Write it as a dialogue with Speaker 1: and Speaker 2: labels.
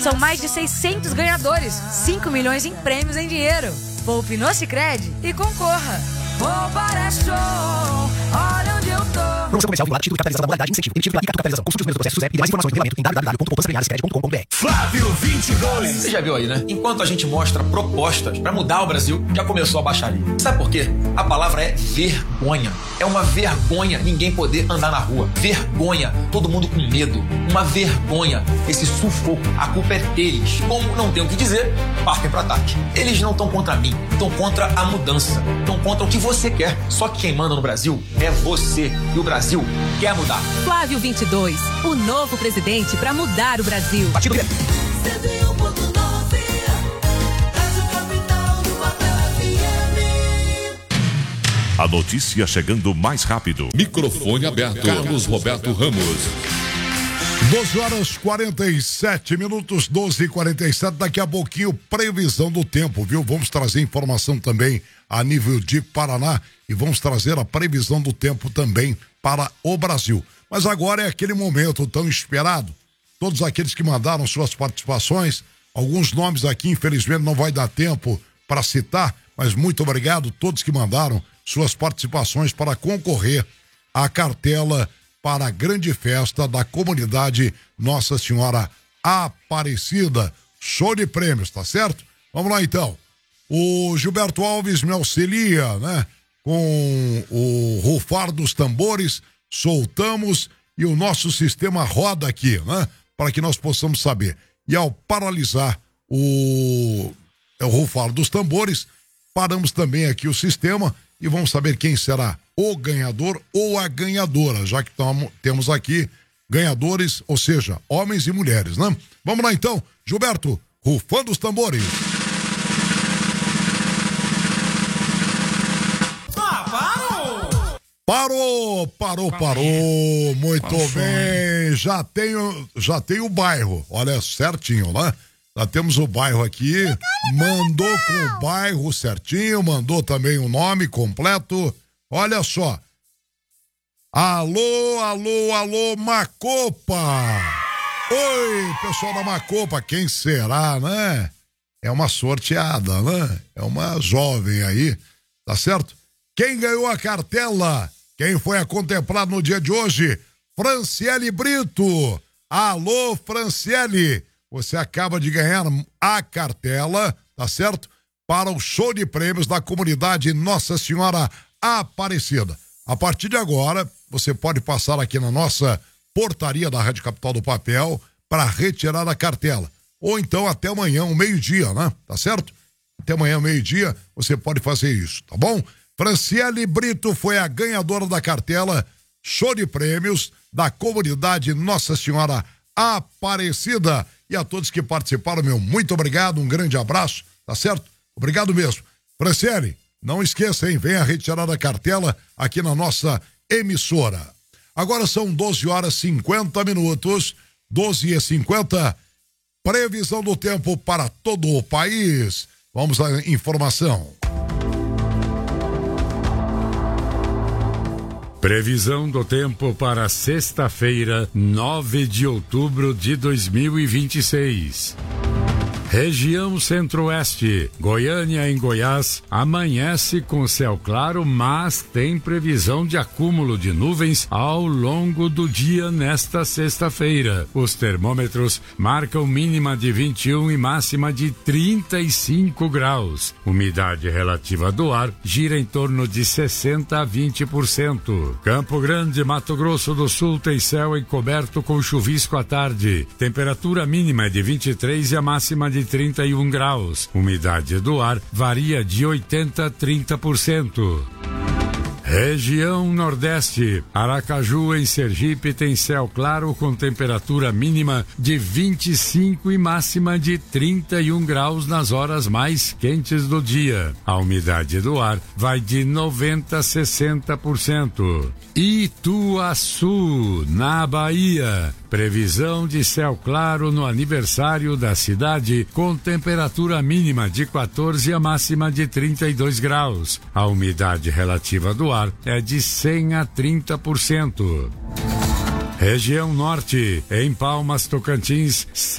Speaker 1: São mais de 600 ganhadores, 5 milhões em prêmios em dinheiro. Poupe no Sicredi e concorra. Poupar é show, olha onde eu tô.
Speaker 2: Promoção comercial vinculada, título de capitalização da modalidade, incentivo, permitido pela capitalização. Consulte os mesmos processos e demais informações no regulamento em www.poupançapremiadasicredi.com.br.
Speaker 3: Flávio 22.
Speaker 4: Você já viu aí, né? Enquanto a gente mostra propostas pra mudar o Brasil, já começou a baixaria. Sabe por quê? A palavra é vergonha. É uma vergonha ninguém poder andar na rua. Vergonha. Todo mundo com medo. Uma vergonha. Esse sufoco. A culpa é deles. Como não tem o que dizer, partem pro ataque. Eles não estão contra mim. Estão contra a mudança. Estão contra o que você quer. Só que quem manda no Brasil é você. E o Brasil quer mudar.
Speaker 5: Flávio 22, o novo presidente para mudar o Brasil.
Speaker 2: Partido Grêmio.
Speaker 3: 101.9, Rádio Capital do Papel FM.
Speaker 6: A notícia chegando mais rápido. Microfone aberto. Carlos Roberto Ramos.
Speaker 7: 12h47, 12h47. Daqui a pouquinho, previsão do tempo, viu? Vamos trazer informação também a nível de Paraná e vamos trazer a previsão do tempo também para o Brasil. Mas agora é aquele momento tão esperado. Todos aqueles que mandaram suas participações, alguns nomes aqui, infelizmente, não vai dar tempo para citar, mas muito obrigado a todos que mandaram suas participações para concorrer à cartela para a grande festa da comunidade Nossa Senhora Aparecida. Show de prêmios, tá certo? Vamos lá então. O Gilberto Alves me auxilia, né? Com o rufar dos tambores, soltamos e o nosso sistema roda aqui, né? Para que nós possamos saber. E ao paralisar o rufar dos tambores, paramos também aqui o sistema e vamos saber quem será o ganhador ou a ganhadora, já que temos aqui ganhadores, ou seja, homens e mulheres, né? Vamos lá então, Gilberto, rufando os tambores. Parou. Muito bem. Já tem o bairro. Olha, certinho, né? Já temos o bairro aqui. Mandou com o bairro certinho, mandou também o nome completo. Olha só. Alô, Macopa. Oi, pessoal da Macopa, quem será, né? É uma sorteada, né? É uma jovem aí, tá certo? Quem ganhou a cartela? Quem foi a contemplar no dia de hoje? Franciele Brito. Alô, Franciele. Você acaba de ganhar a cartela, tá certo? Para o show de prêmios da comunidade Nossa Senhora Aparecida. A partir de agora, você pode passar aqui na nossa portaria da Rádio Capital do Papel para retirar a cartela. Ou então até amanhã, ao meio-dia, né? Tá certo? Até amanhã, ao meio-dia, você pode fazer isso, tá bom? Franciele Brito foi a ganhadora da cartela show de prêmios da comunidade Nossa Senhora Aparecida. E a todos que participaram, meu muito obrigado, um grande abraço, tá certo? Obrigado mesmo. Franciele, não esqueça, hein? Venha retirar a cartela aqui na nossa emissora. Agora são 12h50, 12h50. Previsão do tempo para todo o país. Vamos à informação.
Speaker 8: Previsão do tempo para sexta-feira, 9 de outubro de 2026. Região Centro-Oeste, Goiânia em Goiás, amanhece com céu claro, mas tem previsão de acúmulo de nuvens ao longo do dia nesta sexta-feira. Os termômetros marcam mínima de 21 e máxima de 35 graus. Umidade relativa do ar gira em torno de 60 a 20%. Campo Grande, Mato Grosso do Sul tem céu encoberto com chuvisco à tarde. Temperatura mínima é de 23 e a máxima de 31 graus. Umidade do ar varia de 80 a 30%. Região Nordeste, Aracaju em Sergipe tem céu claro com temperatura mínima de 25 e máxima de 31 graus nas horas mais quentes do dia. A umidade do ar vai de 90 a 60%. Ituaçu, na Bahia, previsão de céu claro no aniversário da cidade com temperatura mínima de 14 e a máxima de 32 graus. A umidade relativa do ar é de 100 a 30%. Região Norte, em Palmas, Tocantins,